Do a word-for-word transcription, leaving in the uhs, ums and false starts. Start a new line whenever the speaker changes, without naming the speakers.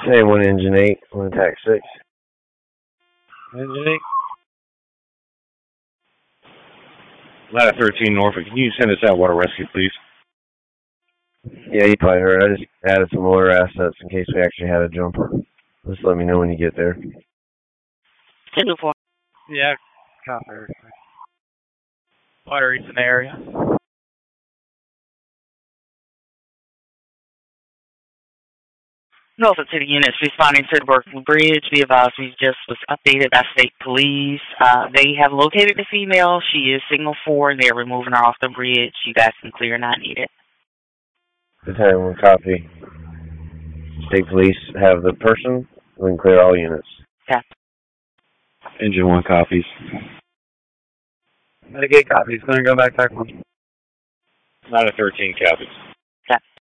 Hey, one engine eight, one attack six.
Engine eight. Ladder thirteen Norfolk, can you send us out water rescue, please?
Yeah, you probably heard. I just added some lower assets in case we actually had a jumper. Just let me know when you get there.
ten to four.
Yeah, copy. Water Eastern area.
Norfolk City units responding to the Berkeley Bridge. Be advised, we just was updated by state police. Uh, they have located the female. She is signal four. They're removing her off the bridge. You guys can clear not needed.
Good time, one copy. State police have the person. We can clear all units.
Yeah.
Engine one copies.
Mitigate copies. Gonna go back back one.
Ladder thirteen copies.
Yeah.